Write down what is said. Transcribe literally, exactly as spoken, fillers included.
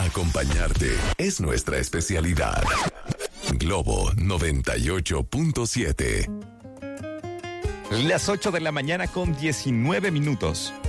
Acompañarte es nuestra especialidad. Globo noventa y ocho punto siete. Las ocho de la mañana con diecinueve minutos.